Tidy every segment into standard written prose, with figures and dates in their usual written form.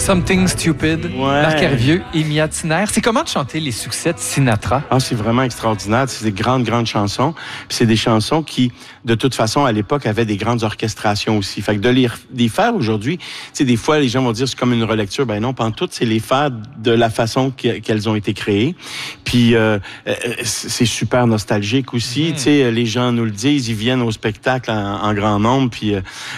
Something Stupid, Marc Hervieux et Mia Tiner. C'est comment de chanter les succès de Sinatra? Ah, c'est vraiment extraordinaire. C'est des grandes chansons. Puis c'est des chansons qui, de toute façon, à l'époque, avaient des grandes orchestrations aussi. Fait que de les faire aujourd'hui, tu sais, des fois, les gens vont dire c'est comme une relecture. Ben non, pantoute, c'est les faire de la façon qu'elles ont été créées. Puis c'est super nostalgique aussi. Tu sais, les gens nous le disent, ils viennent au spectacle en grand nombre, puis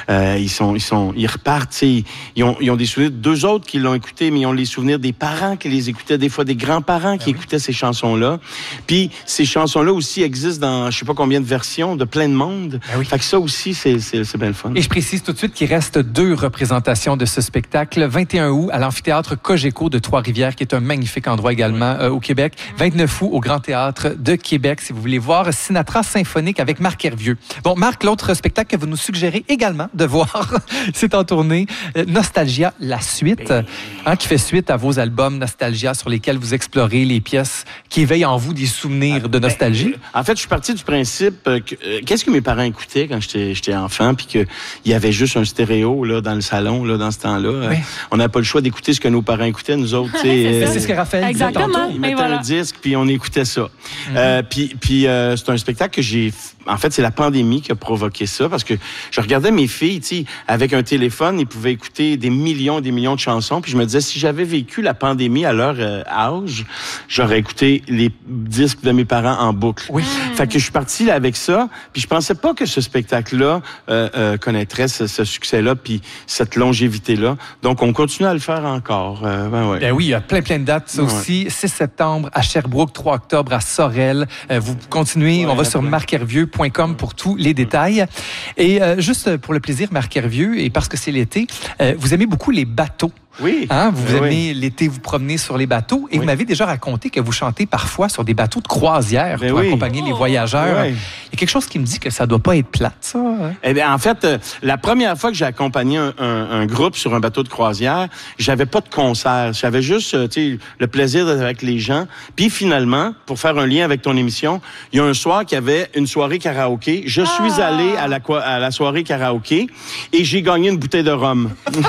ils repartent. Tu sais, ils ont des souvenirs d'eux autres qui l'ont écouté, mais ils ont les souvenirs des parents qui les écoutaient, des fois des grands-parents qui écoutaient ces chansons-là. Puis ces chansons-là aussi existent dans je sais pas combien de versions, de plein de monde. Fait que ça aussi, c'est bien le fun. Et je précise tout de suite qu'il reste 2 représentations de ce spectacle. 21 août à l'amphithéâtre Cogeco de Trois-Rivières, qui est un magnifique endroit également au Québec. 29 août au Grand Théâtre de Québec, si vous voulez voir Sinatra symphonique avec Marc Hervieux. Bon, Marc, l'autre spectacle que vous nous suggérez également de voir, c'est en tournée Nostalgia, la suite, qui fait suite à vos albums Nostalgia, sur lesquels vous explorez les pièces qui éveillent en vous des souvenirs de nostalgie. En fait, je suis parti du principe qu'est-ce que mes parents écoutaient quand j'étais enfant, puis qu'il y avait juste un stéréo là, dans le salon là, dans ce temps-là. On n'avait pas le choix d'écouter ce que nos parents écoutaient, nous autres. C'est ce que Raphaël disait tantôt. Ils mettaient un disque, puis on écoutait ça. Puis c'est un spectacle que j'ai... En fait, c'est la pandémie qui a provoqué ça, parce que je regardais mes filles, tu sais, avec un téléphone, ils pouvaient écouter des millions et des millions de chansons, puis je me disais, si j'avais vécu la pandémie à leur âge, j'aurais écouté les disques de mes parents en boucle. Fait que je suis parti là, avec ça, puis je pensais pas que ce spectacle-là connaîtrait ce succès-là, puis cette longévité-là. Donc, on continue à le faire encore. Ben oui, il y a plein de dates, ça aussi. 6 septembre à Sherbrooke, 3 octobre à Sorel. Vous continuez, on va sur marchervieux.com pour tous les détails. Et juste pour le plaisir, Marc Hervieux, et parce que c'est l'été, vous aimez beaucoup les bateaux. Oui. Vous aimez l'été vous promener sur les bateaux, et vous m'avez déjà raconté que vous chantez parfois sur des bateaux de croisière pour accompagner les voyageurs. Il y a quelque chose qui me dit que ça doit pas être plate, ça. Eh bien, en fait, la première fois que j'ai accompagné un groupe sur un bateau de croisière, j'avais pas de concert. J'avais juste, le plaisir d'être avec les gens. Puis finalement, pour faire un lien avec ton émission, il y a un soir qu'il y avait une soirée karaoké. Je suis allé à la soirée karaoké et j'ai gagné une bouteille de rhum.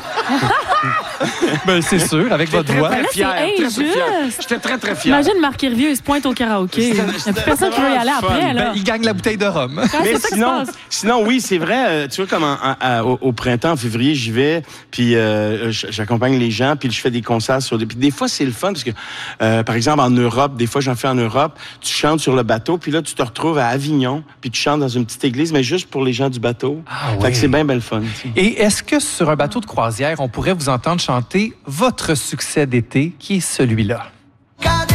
Ben, c'est sûr, avec votre voix. Là, c'est injuste. J'étais très fier. Imagine Marc Hervieux, il se pointe au karaoké. Il n'y a plus personne qui veut y aller après. Là. Ben, il gagne la bouteille de rhum. Mais sinon, oui, c'est vrai. Tu vois, comme au printemps, en février, j'y vais, puis j'accompagne les gens, puis je fais des concerts sur des... Puis des fois, c'est le fun, parce que, par exemple, en Europe, des fois, j'en fais en Europe, tu chantes sur le bateau, puis là, tu te retrouves à Avignon, puis tu chantes dans une petite église, mais juste pour les gens du bateau. Fait que c'est bien le fun. T'sais. Et est-ce que sur un bateau de croisière, on pourrait vous entendre chanter votre succès d'été, qui est celui-là?